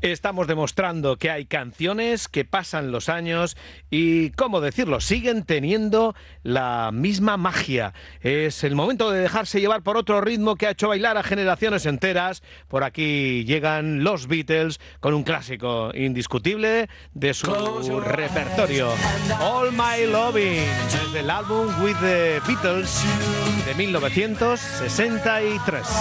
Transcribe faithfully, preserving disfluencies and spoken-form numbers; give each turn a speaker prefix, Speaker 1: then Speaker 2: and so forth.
Speaker 1: Estamos demostrando que hay canciones que pasan los años y, ¿cómo decirlo?, siguen teniendo la misma magia. Es el momento de dejarse llevar por otro ritmo que ha hecho bailar a generaciones enteras. Por aquí llegan los Beatles con un clásico indiscutible de su repertorio, All My Loving, desde el álbum With the Beatles de mil novecientos sesenta y tres.